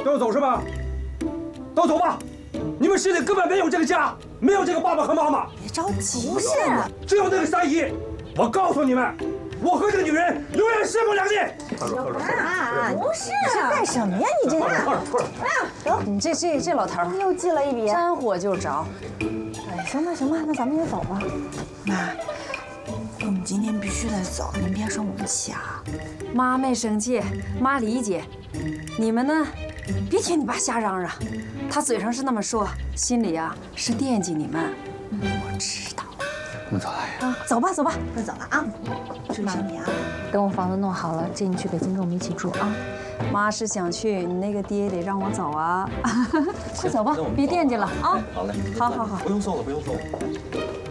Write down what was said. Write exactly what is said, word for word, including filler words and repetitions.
都要走是吧？都走吧！你们心里根本没有这个家，没有这个爸爸和妈妈。 别着急， 不是， 只有那个三姨。我告诉你们，我和这个女人永远势不两立。 啊， 不是， 这干什么呀？你这快点，快点，快点！ 你这这这老头儿又记了一笔， 沾火就着。 哎，行吧行吧，那咱们也走吧。妈，我们今天必须得走，您别生我们气啊。 妈没生气，妈理解。你们呢，别听你爸瞎嚷嚷，他嘴上是那么说，心里啊是惦记你们。 我知道。 我们走了。 啊，走吧走吧， 快走了啊！注意身体啊！ 等我房子弄好了，接你去北京跟我们一起住啊。 妈是想去，你那个爹得让我走啊。快走吧，别惦记了啊。 好嘞， 好好好， 不用送了，不用送了。